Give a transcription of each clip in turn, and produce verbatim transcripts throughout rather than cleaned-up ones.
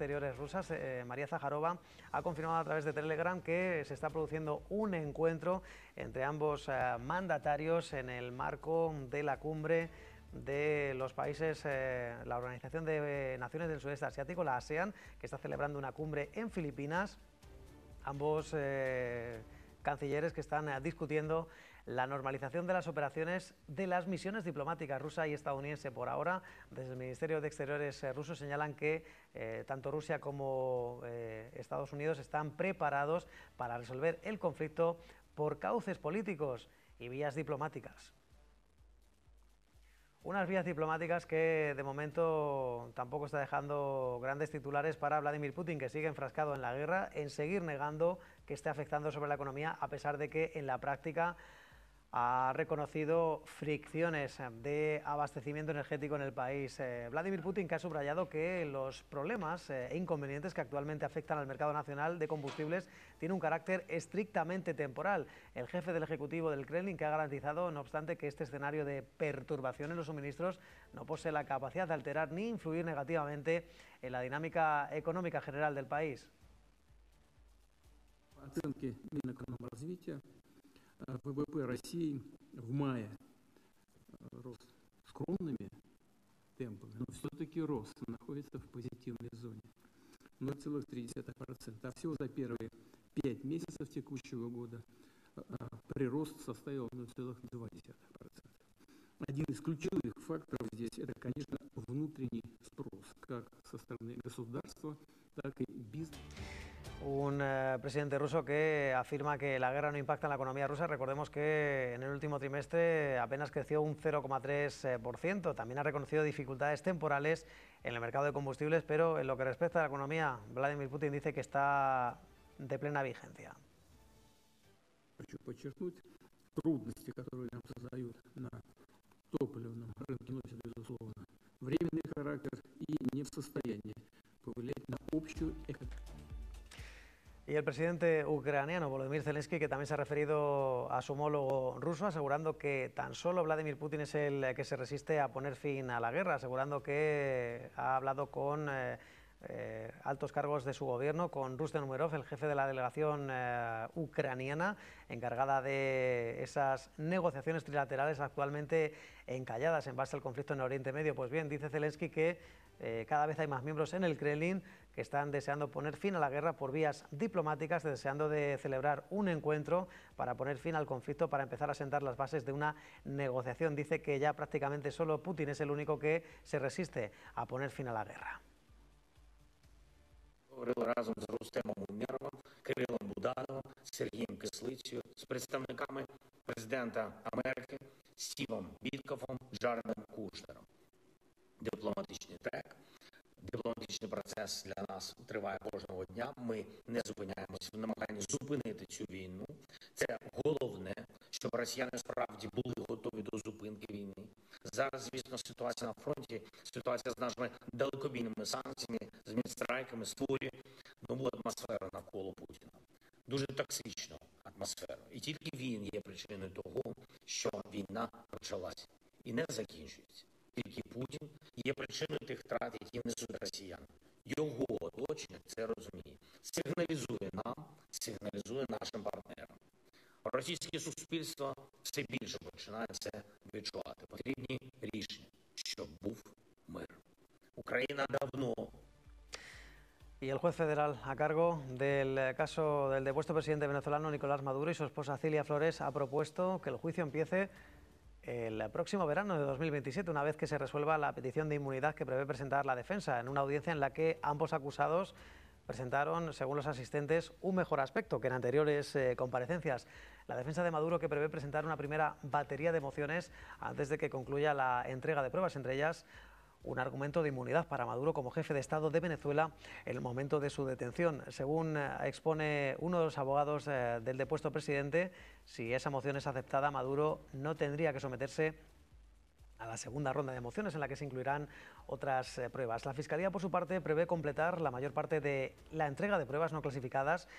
Exteriores rusas, eh, María Zaharova, ha confirmado a través de Telegram que se está produciendo un encuentro entre ambos eh, mandatarios en el marco de la cumbre de los países, eh, la Organización de Naciones del Sudeste Asiático, la ASEAN, que está celebrando una cumbre en Filipinas. Ambos eh, cancilleres que están eh, discutiendo la normalización de las operaciones de las misiones diplomáticas rusa y estadounidense. Por ahora, desde el Ministerio de Exteriores eh, ruso señalan que eh, tanto Rusia como eh, Estados Unidos están preparados para resolver el conflicto por cauces políticos y vías diplomáticas. Unas vías diplomáticas que de momento tampoco está dejando grandes titulares para Vladimir Putin, que sigue enfrascado en la guerra, en seguir negando que esté afectando sobre la economía, a pesar de que en la práctica ha reconocido fricciones de abastecimiento energético en el país. Eh, Vladimir Putin, que ha subrayado que los problemas e inconvenientes que actualmente afectan al mercado nacional de combustibles tienen un carácter estrictamente temporal. El jefe del Ejecutivo del Kremlin, que ha garantizado, no obstante, que este escenario de perturbación en los suministros no posee la capacidad de alterar ni influir negativamente en la dinámica económica general del país. ВВП России в мае рос скромными темпами, но все-таки рост, находится в позитивной зоне. ноль целых три десятых процента. А всего за первые пять месяцев текущего года прирост составил ноль целых два десятых процента. Один из ключевых факторов здесь – это, конечно, внутренний спрос, как со стороны государства, так и бизнеса. Un eh, presidente ruso que afirma que la guerra no impacta en la economía rusa. Recordemos que en el último trimestre apenas creció un cero coma tres por ciento. También ha reconocido dificultades temporales en el mercado de combustibles, pero en lo que respecta a la economía, Vladimir Putin dice que está de plena vigencia. Хочу подчеркнуть, трудности, которые нам создают на топливном рынке, носят, безусловно, временный характер и не в состоянии повлиять на общую экономику. Y el presidente ucraniano Volodymyr Zelensky, que también se ha referido a su homólogo ruso, asegurando que tan solo Vladimir Putin es el que se resiste a poner fin a la guerra, asegurando que ha hablado con eh, eh, altos cargos de su gobierno, con Rustem Umerov, el jefe de la delegación eh, ucraniana, encargada de esas negociaciones trilaterales actualmente encalladas en base al conflicto en Oriente Medio. Pues bien, dice Zelensky que eh, cada vez hay más miembros en el Kremlin que están deseando poner fin a la guerra por vías diplomáticas, deseando de celebrar un encuentro para poner fin al conflicto, para empezar a sentar las bases de una negociación. Dice que ya prácticamente solo Putin es el único que se resiste a poner fin a la guerra. Говорили разом з Рустемом Умєровим, Кирилом Будановим, Сергієм Кислицею, з представниками президента Америки Стівом Біткофом, Джаредом Кушнером. Дипломатичний трек. Дипломатичний процес для нас триває кожного дня. Ми не зупиняємося в намаганні зупинити цю війну. Це головне, щоб росіяни справді були готові до зупинки війни. Зараз, звісно, ситуація на фронті, ситуація з нашими далекобійними санкціями, з мінстрайками створює нову атмосферу навколо Путіна. Дуже токсичну атмосферу. І тільки він є причиною того, що війна почалася і не закінчується. Тільки Путін є причиною тих втрат, які несуть росіяни. Його оточення це розуміє. Сигналізує нам, сигналізує нашим партнерам. Російське суспільство все більше починає це відчувати. Потрібні рішення, щоб був мир. Україна давно. Y el juez federal a cargo del caso del depuesto presidente venezolano Nicolás Maduro y su esposa Cilia Flores ha propuesto que el juicio empiece el próximo verano de dos mil veintisiete, una vez que se resuelva la petición de inmunidad que prevé presentar la defensa, en una audiencia en la que ambos acusados presentaron, según los asistentes, un mejor aspecto que en anteriores eh, comparecencias. La defensa de Maduro, que prevé presentar una primera batería de mociones antes de que concluya la entrega de pruebas, entre ellas un argumento de inmunidad para Maduro como jefe de Estado de Venezuela en el momento de su detención. Según eh, expone uno de los abogados eh, del depuesto presidente, si esa moción es aceptada, Maduro no tendría que someterse a la segunda ronda de mociones en la que se incluirán otras eh, pruebas. La Fiscalía, por su parte, prevé completar la mayor parte de la entrega de pruebas no clasificadas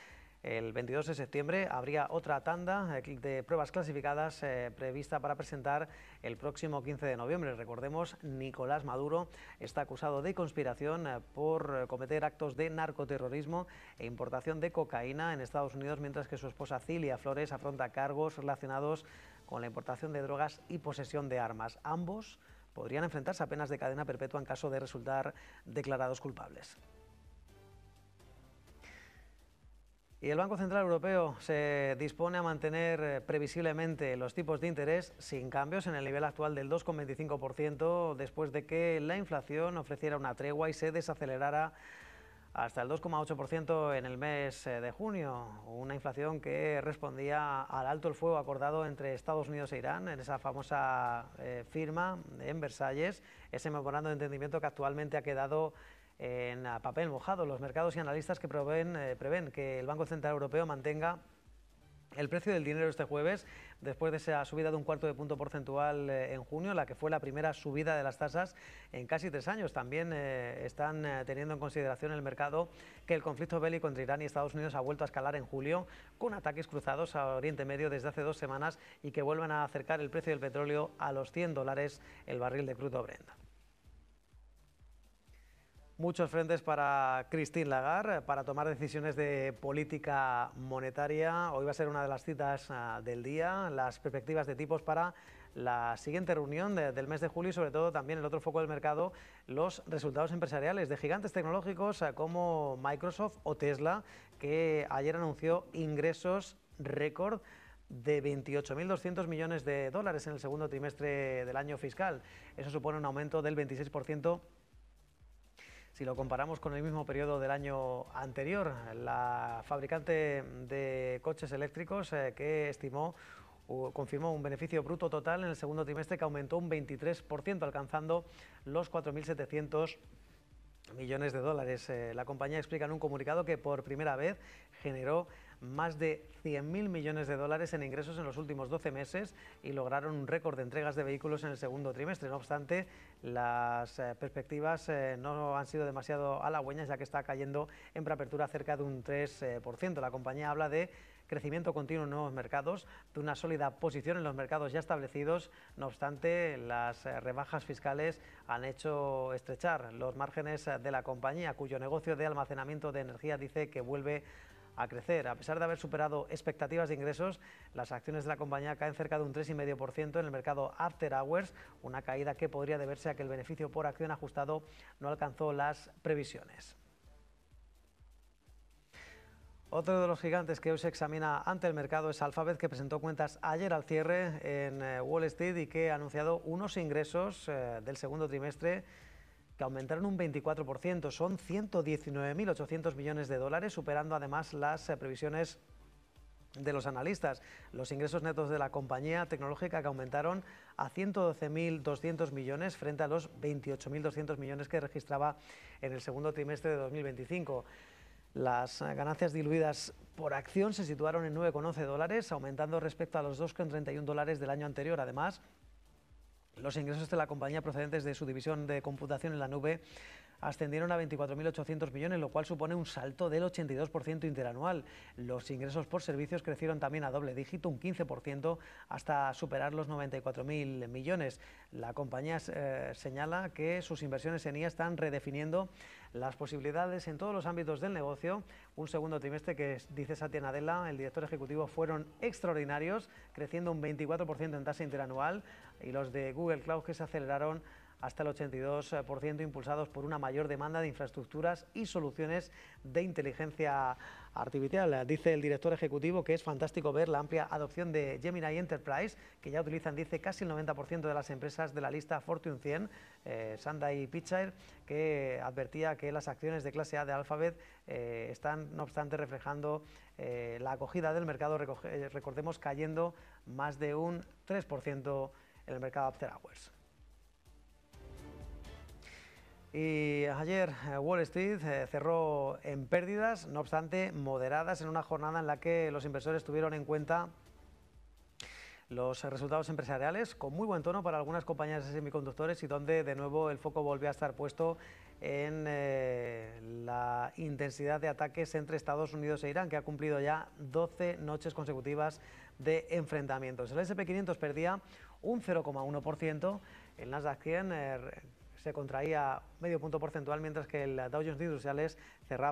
El veintidós de septiembre habría otra tanda de pruebas clasificadas eh, prevista para presentar el próximo quince de noviembre. Recordemos, Nicolás Maduro está acusado de conspiración eh, por cometer actos de narcoterrorismo e importación de cocaína en Estados Unidos, mientras que su esposa Cilia Flores afronta cargos relacionados con la importación de drogas y posesión de armas. Ambos podrían enfrentarse a penas de cadena perpetua en caso de resultar declarados culpables. Y el Banco Central Europeo se dispone a mantener previsiblemente los tipos de interés sin cambios en el nivel actual del dos coma veinticinco por ciento después de que la inflación ofreciera una tregua y se desacelerara hasta el dos coma ocho por ciento en el mes de junio, una inflación que respondía al alto el fuego acordado entre Estados Unidos e Irán en esa famosa eh, firma en Versalles, ese memorando de entendimiento que actualmente ha quedado en papel mojado. Los mercados y analistas que prevén, eh, prevén que el Banco Central Europeo mantenga el precio del dinero este jueves, después de esa subida de un cuarto de punto porcentual eh, en junio, la que fue la primera subida de las tasas en casi tres años. También eh, están eh, teniendo en consideración el mercado que el conflicto bélico entre Irán y Estados Unidos ha vuelto a escalar en julio, con ataques cruzados a Oriente Medio desde hace dos semanas y que vuelven a acercar el precio del petróleo a los cien dólares el barril de crudo Brent. Muchos frentes para Christine Lagarde para tomar decisiones de política monetaria. Hoy va a ser una de las citas uh, del día, las perspectivas de tipos para la siguiente reunión de, del mes de julio y sobre todo también el otro foco del mercado, los resultados empresariales de gigantes tecnológicos uh, como Microsoft o Tesla, que ayer anunció ingresos récord de veintiocho mil doscientos millones de dólares en el segundo trimestre del año fiscal. Eso supone un aumento del veintiséis por ciento si lo comparamos con el mismo periodo del año anterior. La fabricante de coches eléctricos eh, que estimó o confirmó un beneficio bruto total en el segundo trimestre que aumentó un veintitrés por ciento, alcanzando los cuatro mil setecientos millones de dólares. Eh, la compañía explica en un comunicado que por primera vez generó más de cien mil millones de dólares en ingresos en los últimos doce meses y lograron un récord de entregas de vehículos en el segundo trimestre. No obstante, las eh, perspectivas eh, no han sido demasiado halagüeñas, ya que está cayendo en preapertura cerca de un tres por ciento. La compañía habla de crecimiento continuo en nuevos mercados, de una sólida posición en los mercados ya establecidos. No obstante, las eh, rebajas fiscales han hecho estrechar los márgenes de la compañía, cuyo negocio de almacenamiento de energía dice que vuelve a crecer. A pesar de haber superado expectativas de ingresos, las acciones de la compañía caen cerca de un tres coma cinco por ciento en el mercado After Hours, una caída que podría deberse a que el beneficio por acción ajustado no alcanzó las previsiones. Otro de los gigantes que hoy se examina ante el mercado es Alphabet, que presentó cuentas ayer al cierre en Wall Street y que ha anunciado unos ingresos eh, del segundo trimestre que aumentaron un veinticuatro por ciento, son ciento diecinueve mil ochocientos millones de dólares, superando además las eh, previsiones de los analistas. Los ingresos netos de la compañía tecnológica que aumentaron a ciento doce mil doscientos millones frente a los veintiocho mil doscientos millones que registraba en el segundo trimestre de dos mil veinticinco. Las ganancias diluidas por acción se situaron en nueve coma once dólares, aumentando respecto a los dos coma treinta y uno dólares del año anterior. Además, los ingresos de la compañía procedentes de su división de computación en la nube ascendieron a veinticuatro mil ochocientos millones, lo cual supone un salto del ochenta y dos por ciento interanual. Los ingresos por servicios crecieron también a doble dígito, un quince por ciento, hasta superar los noventa y cuatro mil millones. La compañía eh, señala que sus inversiones en I A están redefiniendo las posibilidades en todos los ámbitos del negocio. Un segundo trimestre que, dice Satya Nadella, el director ejecutivo, fueron extraordinarios, creciendo un veinticuatro por ciento en tasa interanual, y los de Google Cloud que se aceleraron hasta el ochenta y dos por ciento, impulsados por una mayor demanda de infraestructuras y soluciones de inteligencia artificial. Dice el director ejecutivo que es fantástico ver la amplia adopción de Gemini Enterprise, que ya utilizan, dice, casi el noventa por ciento de las empresas de la lista Fortune cien. Eh, Sundar Pichai, que advertía que las acciones de clase A de Alphabet eh, están, no obstante, reflejando eh, la acogida del mercado, recoge, recordemos, cayendo más de un tres por ciento en el mercado After Hours. Y ayer Wall Street cerró en pérdidas, no obstante moderadas, en una jornada en la que los inversores tuvieron en cuenta los resultados empresariales con muy buen tono para algunas compañías de semiconductores y donde de nuevo el foco volvió a estar puesto en eh, la intensidad de ataques entre Estados Unidos e Irán, que ha cumplido ya doce noches consecutivas de enfrentamientos. El ese and pe quinientos perdía un cero coma uno por ciento, el Nasdaq cien eh, se contraía medio punto porcentual, mientras que el Dow Jones de Industriales cerraba